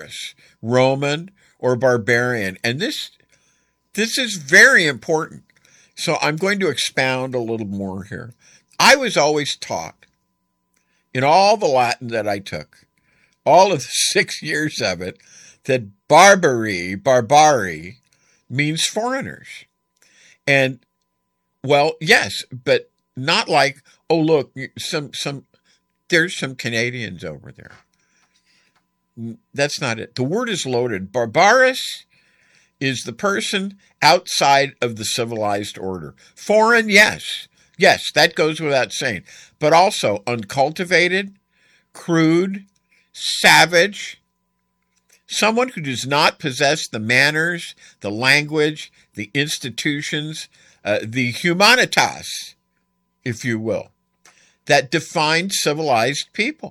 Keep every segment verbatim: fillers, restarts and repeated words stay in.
barbarous, Roman, or barbarian. And this, this is very important. So I'm going to expound a little more here. I was always taught in all the Latin that I took, all of the six years of it, that barbari, barbari, means foreigners. And, well, yes, but not like, oh, look, some, some, there's some Canadians over there. That's not it. The word is loaded. Barbarous is the person outside of the civilized order. Foreign, yes. Yes, that goes without saying. But also uncultivated, crude, savage, someone who does not possess the manners, the language, the institutions, uh, the humanitas, if you will, that define civilized people.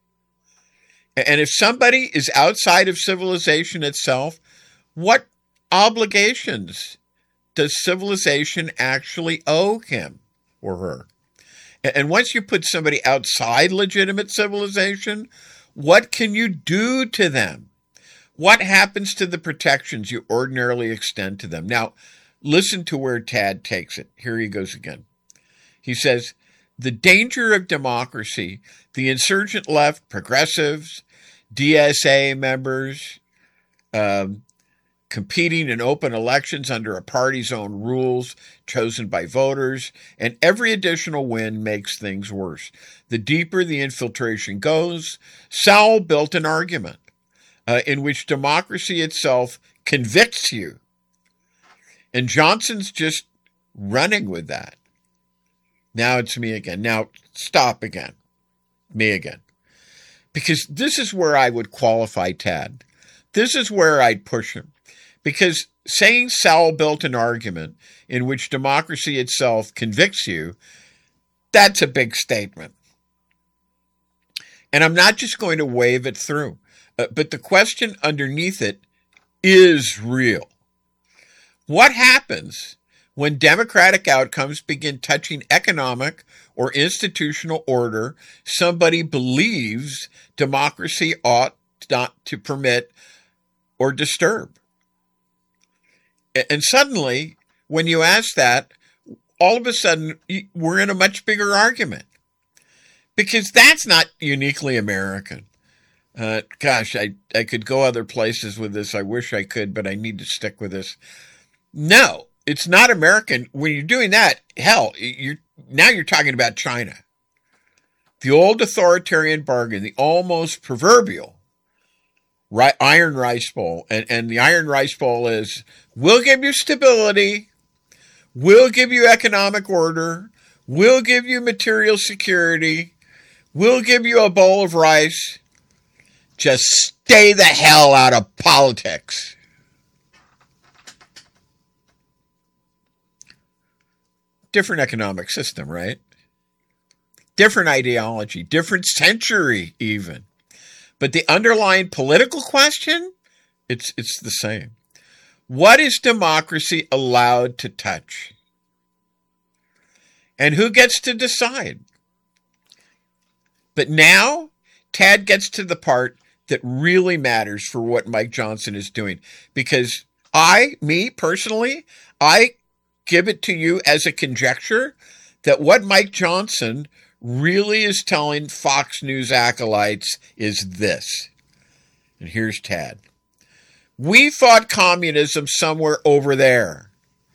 And if somebody is outside of civilization itself, what obligations does civilization actually owe him or her? And once you put somebody outside legitimate civilization, what can you do to them? What happens to the protections you ordinarily extend to them? Now, listen to where Tad takes it. Here he goes again. He says, the danger of democracy, the insurgent left, progressives, D S A members, um, competing in open elections under a party's own rules chosen by voters, and every additional win makes things worse. The deeper the infiltration goes, Sowell built an argument uh, in which democracy itself convicts you. And Johnson's just running with that. Now it's me again. Now stop again. Me again. Because this is where I would qualify Tad. This is where I'd push him. Because saying Sowell built an argument in which democracy itself convicts you, that's a big statement. And I'm not just going to wave it through. Uh, but the question underneath it is real. What happens when democratic outcomes begin touching economic or institutional order somebody believes democracy ought not to permit or disturb? And suddenly, when you ask that, all of a sudden, we're in a much bigger argument. Because that's not uniquely American. Uh, gosh, I, I could go other places with this. I wish I could, but I need to stick with this. No, it's not American. When you're doing that, hell, you're now you're talking about China. The old authoritarian bargain, the almost proverbial Right, iron rice bowl. And, and the iron rice bowl is, we'll give you stability, we'll give you economic order, we'll give you material security, we'll give you a bowl of rice. Just stay the hell out of politics. Different economic system, right? Different ideology, different century even. But the underlying political question, it's it's the same. What is democracy allowed to touch? And who gets to decide? But now, Tad gets to the part that really matters for what Mike Johnson is doing. Because I, me personally, I give it to you as a conjecture that what Mike Johnson really is telling Fox News acolytes is this. And here's Tad. We fought communism somewhere over there.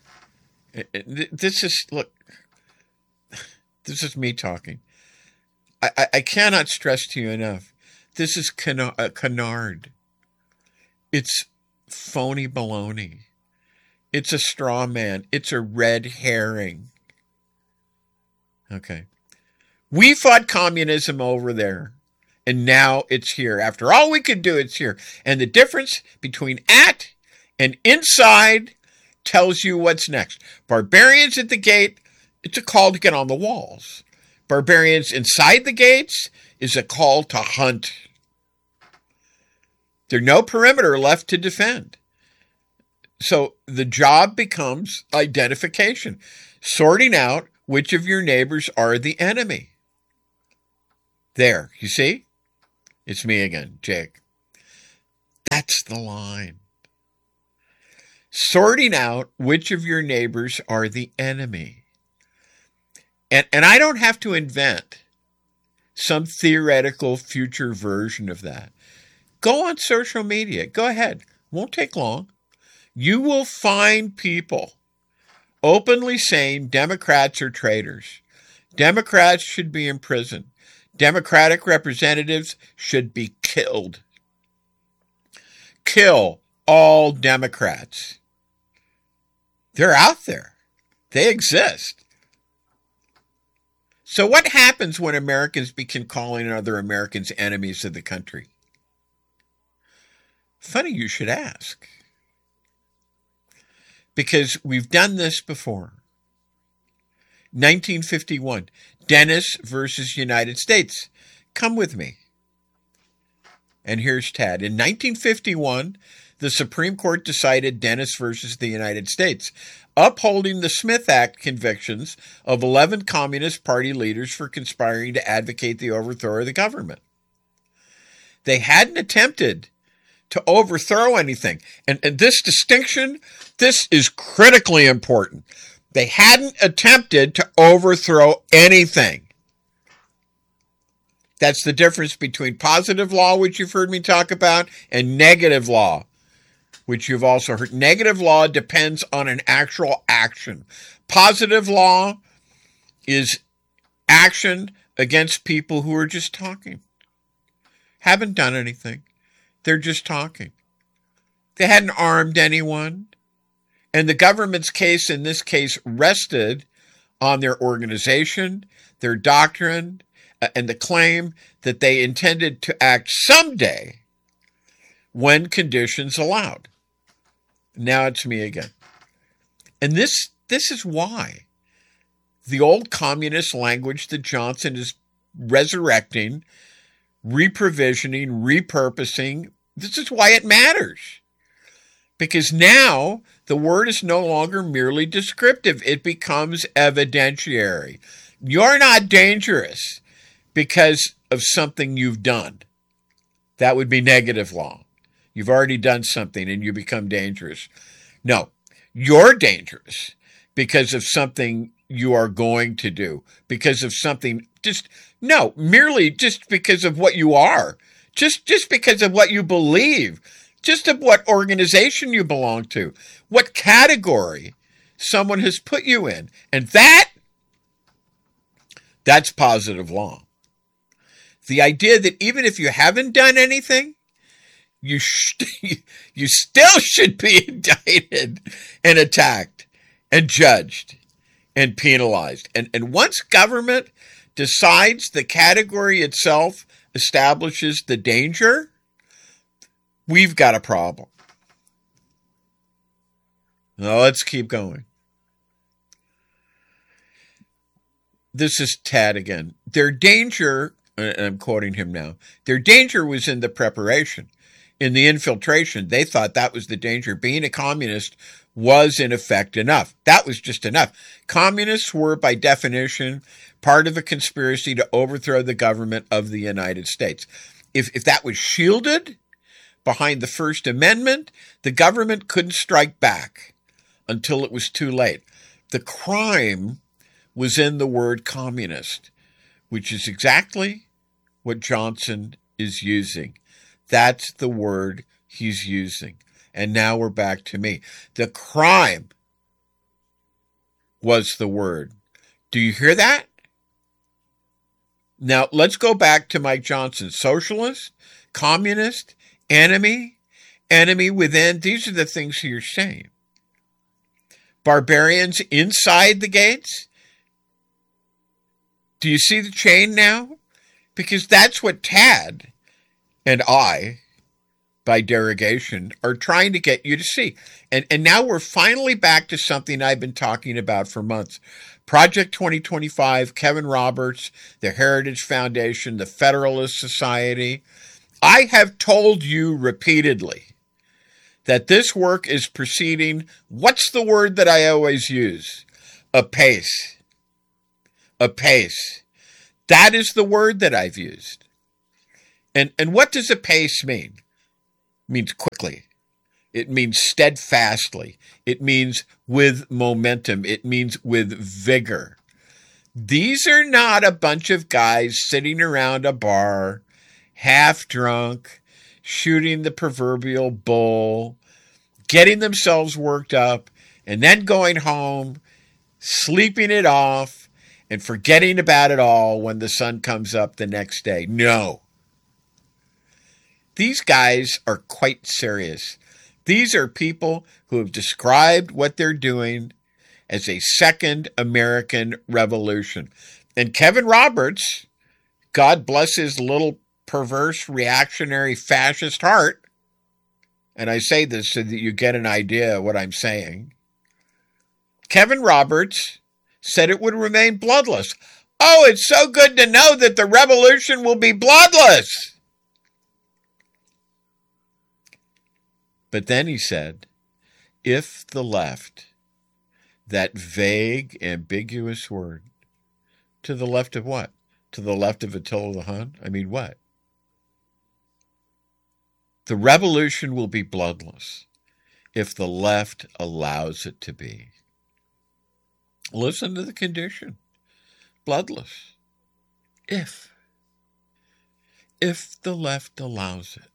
This is, look, this is me talking. I, I, I cannot stress to you enough. This is cana- uh, canard. It's phony baloney. It's a straw man. It's a red herring. Okay. We fought communism over there, and now it's here. After all we could do, it's here. And the difference between at and inside tells you what's next. Barbarians at the gate, it's a call to get on the walls. Barbarians inside the gates is a call to hunt. There's no perimeter left to defend. So the job becomes identification, sorting out which of your neighbors are the enemy. There, you see? It's me again, Jake. the line. Sorting out which of your neighbors are the enemy. And, and I don't have to invent some theoretical future version of that. Go on social media. Go ahead. Won't take long. You will find people openly saying Democrats are traitors. Democrats should be in prison. Democratic representatives should be killed. Kill all Democrats. They're out there. They exist. So what happens when Americans begin calling other Americans enemies of the country? Funny you should ask. Because we've done this before. nineteen fifty-one, Dennis versus United States. Come with me. And here's Tad. In nineteen fifty-one, the Supreme Court decided Dennis versus the United States, upholding the Smith Act convictions of eleven Communist Party leaders for conspiring to advocate the overthrow of the government. They hadn't attempted to overthrow anything. And, and this distinction, this is critically important. They hadn't attempted to overthrow anything. That's the difference between positive law, which you've heard me talk about, and negative law, which you've also heard. Negative law depends on an actual action. Positive law is action against people who are just talking. Haven't done anything. They're just talking. They hadn't armed anyone. And the government's case in this case rested on their organization, their doctrine, and the claim that they intended to act someday when conditions allowed. Now it's me again. And this, this is why the old communist language that Johnson is resurrecting, reprovisioning, repurposing, this is why it matters. Because now the word is no longer merely descriptive. It becomes evidentiary. You're not dangerous because of something you've done. That would be negative law. You've already done something and you become dangerous. No, you're dangerous because of something you are going to do, because of something just, no, merely just because of what you are, just, just because of what you believe, just of what organization you belong to, what category someone has put you in. And that, that's positive law. The idea that even if you haven't done anything, you sh- you still should be indicted and attacked and judged and penalized. And, and once government decides the category itself establishes the danger, we've got a problem. Now let's keep going. This is Tad again. Their danger, and I'm quoting him now, their danger was in the preparation, in the infiltration. They thought that was the danger. Being a communist was in effect enough. That was just enough. Communists were, by definition, part of a conspiracy to overthrow the government of the United States. If, if that was shielded behind the First Amendment, the government couldn't strike back until it was too late. The crime was in the word communist, which is exactly what Johnson is using. That's the word he's using. And now we're back to me. The crime was the word. Do you hear that? Now, let's go back to Mike Johnson. Socialist, communist, enemy, enemy within. These are the things you're saying. Barbarians inside the gates. Do you see the chain now? Because that's what Tad and I, by derogation, are trying to get you to see. And, and now we're finally back to something I've been talking about for months. Project twenty twenty-five, Kevin Roberts, the Heritage Foundation, the Federalist Society. I have told you repeatedly that this work is proceeding, what's the word that I always use? Apace. Apace. That is the word that I've used. And, and what does apace mean? means quickly. It means steadfastly. It means with momentum. It means with vigor. These are not a bunch of guys sitting around a bar, half drunk, shooting the proverbial bull, getting themselves worked up, and then going home, sleeping it off, and forgetting about it all when the sun comes up the next day. No. These guys are quite serious. These are people who have described what they're doing as a second American revolution. And Kevin Roberts, God bless his little perverse, reactionary, fascist heart, and I say this so that you get an idea of what I'm saying, Kevin Roberts said it would remain bloodless. Oh, it's so good to know that the revolution will be bloodless. But then he said, if the left, that vague, ambiguous word, to the left of what? To the left of Attila the Hun? I mean, what? The revolution will be bloodless if the left allows it to be. Listen to the condition. Bloodless. If. If the left allows it.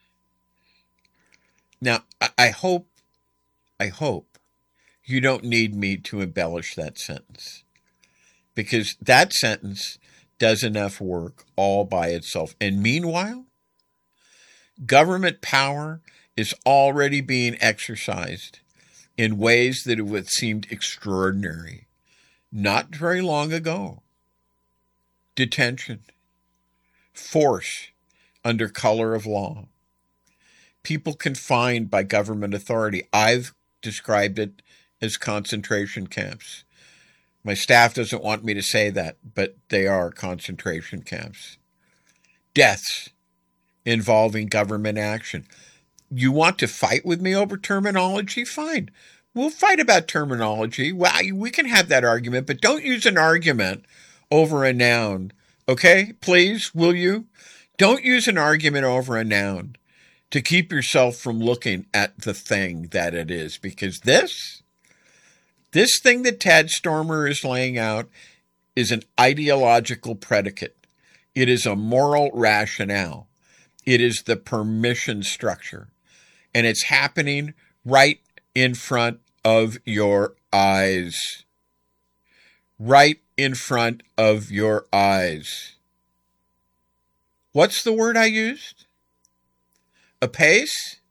Now, I hope, I hope you don't need me to embellish that sentence, because that sentence does enough work all by itself. And meanwhile, government power is already being exercised in ways that have seemed extraordinary not very long ago. Detention, force under color of law, people confined by government authority. I've described it as concentration camps. My staff doesn't want me to say that, but they are concentration camps. Deaths involving government action. You want to fight with me over terminology? Fine. We'll fight about terminology. Well, we can have that argument, but don't use an argument over a noun. Okay? Please, will you? Don't use an argument over a noun to keep yourself from looking at the thing that it is. Because this, this thing that Tad Stormer is laying out is an ideological predicate. It is a moral rationale. It is the permission structure. And it's happening right in front of your eyes. Right in front of your eyes. What's the word I used? Apace?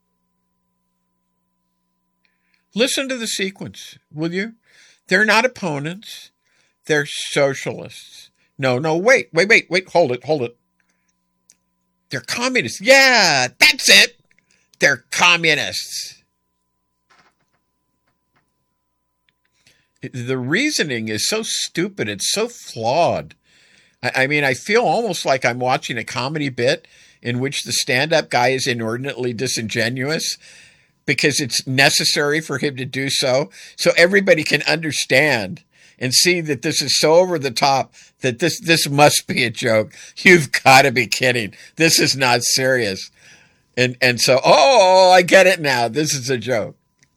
Listen to the sequence, will you? They're not opponents. They're socialists. No, no, wait, wait, wait, wait, hold it, hold it. They're communists. Yeah, that's it. They're communists. The reasoning is so stupid. It's so flawed. I, I mean, I feel almost like I'm watching a comedy bit in which the stand-up guy is inordinately disingenuous because it's necessary for him to do so, so everybody can understand and see that this is so over the top that this, this must be a joke. You've got to be kidding. This is not serious. And and so, oh, I get it now. This is a joke.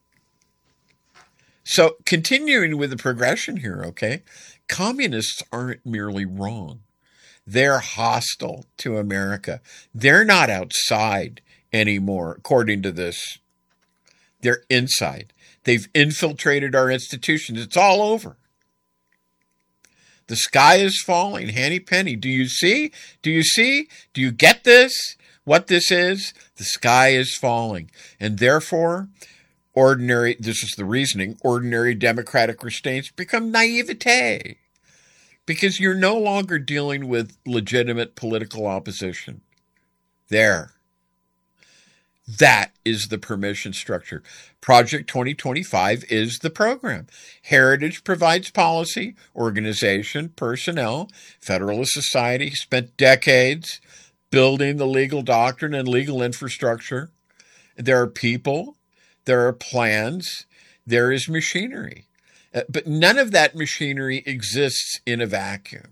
So continuing with the progression here, okay? Communists aren't merely wrong. They're hostile to America. They're not outside anymore, according to this. They're inside. They've infiltrated our institutions. It's all over. The sky is falling, Henny Penny. Do you see? Do you see? Do you get this? What this is? The sky is falling. And therefore, ordinary, this is the reasoning, ordinary democratic restraints become naivete. Because you're no longer dealing with legitimate political opposition. There. That is the permission structure. Project twenty twenty-five is the program. Heritage provides policy, organization, personnel. Federalist Society spent decades building the legal doctrine and legal infrastructure. There are people, there are plans, there is machinery. Uh, but none of that machinery exists in a vacuum.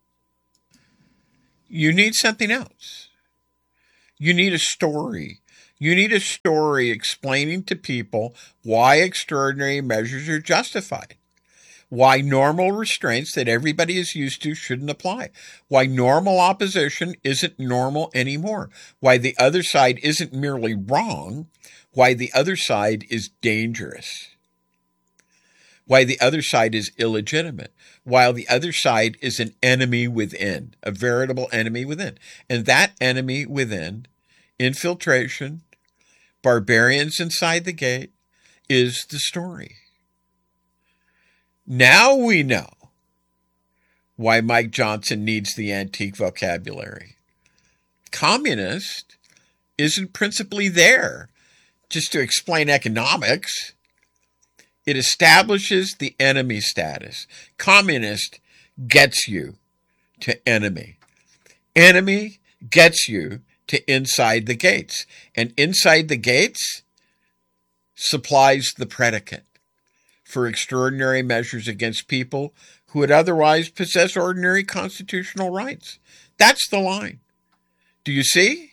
You need something else. You need a story. You need a story explaining to people why extraordinary measures are justified, why normal restraints that everybody is used to shouldn't apply, why normal opposition isn't normal anymore, why the other side isn't merely wrong, why the other side is dangerous, why the other side is illegitimate, while the other side is an enemy within, a veritable enemy within. And that enemy within, infiltration, barbarians inside the gate, is the story. Now we know why Mike Johnson needs the antique vocabulary. Communist isn't principally there just to explain economics. It establishes the enemy status. Communist gets you to enemy. Enemy gets you to inside the gates. And inside the gates supplies the predicate for extraordinary measures against people who would otherwise possess ordinary constitutional rights. That's the line. Do you see?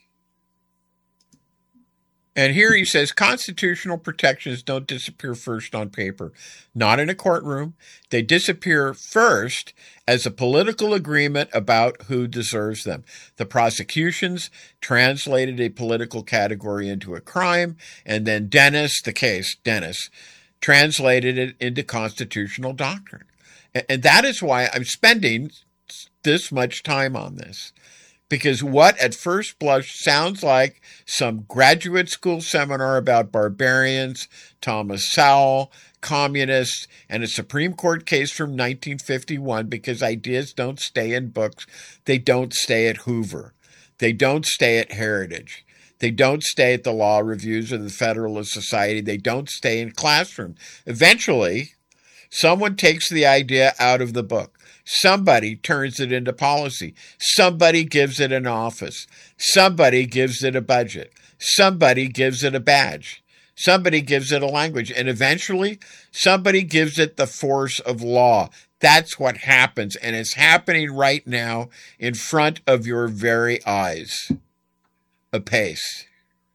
And here he says constitutional protections don't disappear first on paper, not in a courtroom. They disappear first as a political agreement about who deserves them. The prosecutions translated a political category into a crime, and then Dennis, the case, Dennis, translated it into constitutional doctrine. And that is why I'm spending this much time on this. Because what at first blush sounds like some graduate school seminar about barbarians, Thomas Sowell, communists, and a Supreme Court case from nineteen fifty-one, because ideas don't stay in books. They don't stay at Hoover. They don't stay at Heritage. They don't stay at the law reviews of the Federalist Society. They don't stay in classrooms. Eventually, someone takes the idea out of the book. Somebody turns it into policy. Somebody gives it an office. Somebody gives it a budget. Somebody gives it a badge. Somebody gives it a language. And eventually, somebody gives it the force of law. That's what happens. And it's happening right now in front of your very eyes. Apace.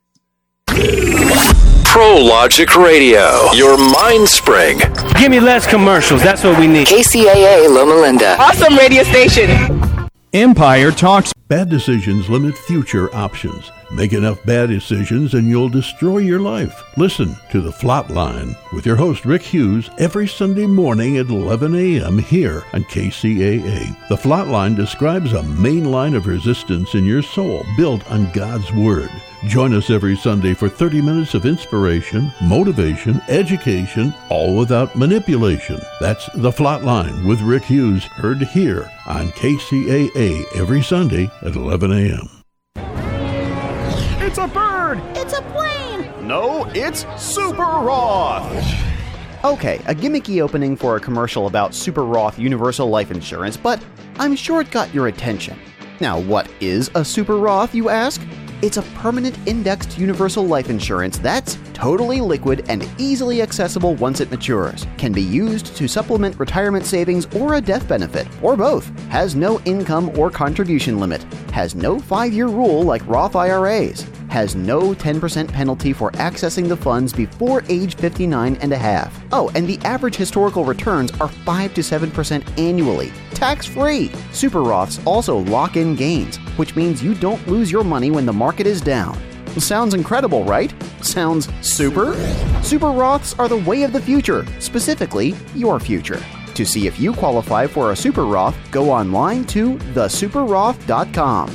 ProLogic Radio, your mind spring. Give me less commercials. That's what we need. K C A A Loma Linda. Awesome radio station. Empire Talks. Bad decisions limit future options. Make enough bad decisions and you'll destroy your life. Listen to The Flatline with your host Rick Hughes every Sunday morning at eleven a.m. here on K C A A. The Flatline describes a main line of resistance in your soul built on God's Word. Join us every Sunday for thirty minutes of inspiration, motivation, education, all without manipulation. That's The Flatline with Rick Hughes, heard here on K C A A every Sunday at eleven a.m. It's a bird! It's a plane! No, it's Super Roth! Okay, a gimmicky opening for a commercial about Super Roth Universal Life Insurance, but I'm sure it got your attention. Now, what is a Super Roth, you ask? It's a permanent indexed universal life insurance that's totally liquid and easily accessible once it matures. Can be used to supplement retirement savings or a death benefit, or both. Has no income or contribution limit. Has no five-year rule like Roth I R As. Has no ten percent penalty for accessing the funds before age fifty-nine and a half. Oh, and the average historical returns are five to seven percent annually. Tax-free. Super Roths also lock in gains, which means you don't lose your money when the market is down. Sounds incredible, right? Sounds super? Super Roths are the way of the future, specifically your future. To see if you qualify for a Super Roth, go online to the super roth dot com.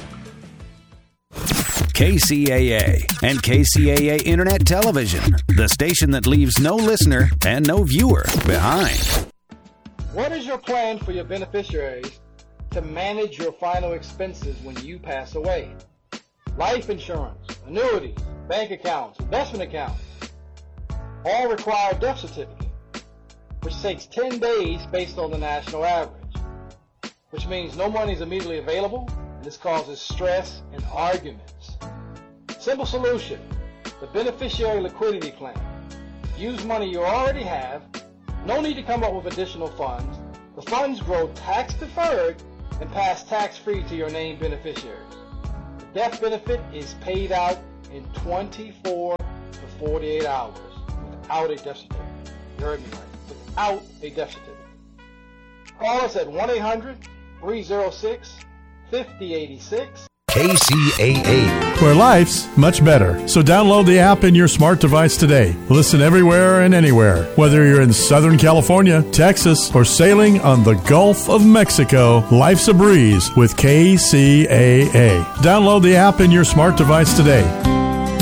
K C A A and K C A A Internet Television, the station that leaves no listener and no viewer behind. What is your plan for your beneficiaries to manage your final expenses when you pass away? Life insurance, annuities, bank accounts, investment accounts, all require a death certificate, which takes ten days based on the national average, which means no money is immediately available, and this causes stress and arguments. Simple solution, the beneficiary liquidity plan. Use money you already have, no need to come up with additional funds. The funds grow tax-deferred and pass tax-free to your named beneficiaries. The death benefit is paid out in twenty-four to forty-eight hours without a death certificate. You heard me right. Without a death certificate. Call us at one eight hundred, three oh six, five oh eight six. K C A A, where life's much better. So download the app in your smart device today. Listen everywhere and anywhere. Whether you're in Southern California, Texas, or sailing on the Gulf of Mexico, life's a breeze with K C A A. Download the app in your smart device today.